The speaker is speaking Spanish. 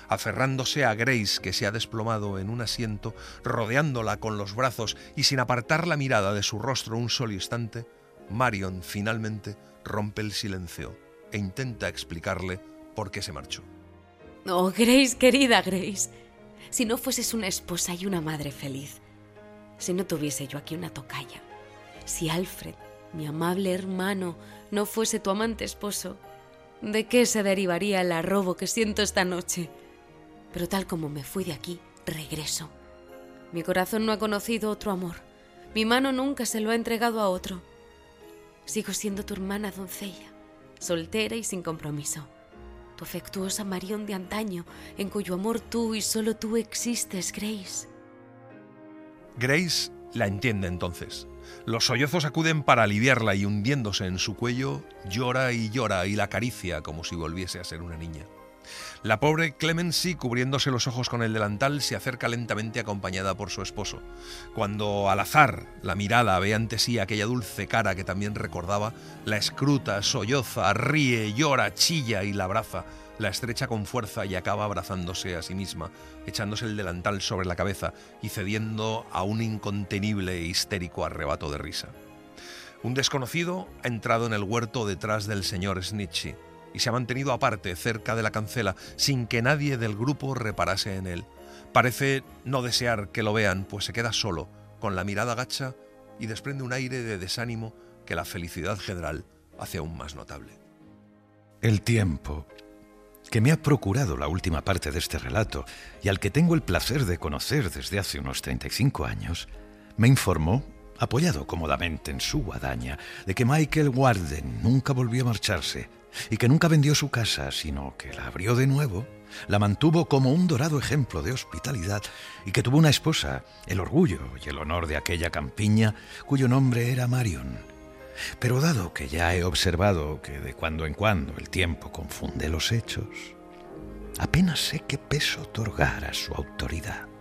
aferrándose a Grace, que se ha desplomado en un asiento, rodeándola con los brazos y sin apartar la mirada de su rostro un solo instante, Marion finalmente rompe el silencio e intenta explicarle por qué se marchó. Oh, Grace, querida Grace, si no fueses una esposa y una madre feliz, si no tuviese yo aquí una tocaya, si Alfred, mi amable hermano, no fuese tu amante esposo, ¿de qué se derivaría el arrobo que siento esta noche? Pero tal como me fui de aquí, regreso. Mi corazón no ha conocido otro amor. Mi mano nunca se lo ha entregado a otro. Sigo siendo tu hermana doncella, soltera y sin compromiso. Tu afectuosa Marion de antaño, en cuyo amor tú y solo tú existes, Grace. Grace la entiende entonces. Los sollozos acuden para aliviarla y hundiéndose en su cuello, llora y la acaricia como si volviese a ser una niña. La pobre Clemency, cubriéndose los ojos con el delantal, se acerca lentamente acompañada por su esposo. Cuando al azar la mirada ve ante sí aquella dulce cara que también recordaba, la escruta, solloza, ríe, llora, chilla y la abraza, la estrecha con fuerza y acaba abrazándose a sí misma, echándose el delantal sobre la cabeza y cediendo a un incontenible e histérico arrebato de risa. Un desconocido ha entrado en el huerto detrás del señor Snitchy y se ha mantenido aparte, cerca de la cancela, sin que nadie del grupo reparase en él. Parece no desear que lo vean, pues se queda solo, con la mirada gacha y desprende un aire de desánimo que la felicidad general hace aún más notable. El tiempo que me ha procurado la última parte de este relato y al que tengo el placer de conocer desde hace unos 35 años, me informó, apoyado cómodamente en su guadaña, de que Michael Warden nunca volvió a marcharse y que nunca vendió su casa, sino que la abrió de nuevo, la mantuvo como un dorado ejemplo de hospitalidad y que tuvo una esposa, el orgullo y el honor de aquella campiña, cuyo nombre era Marion. Pero dado que ya he observado que de cuando en cuando el tiempo confunde los hechos, apenas sé qué peso otorgar a su autoridad.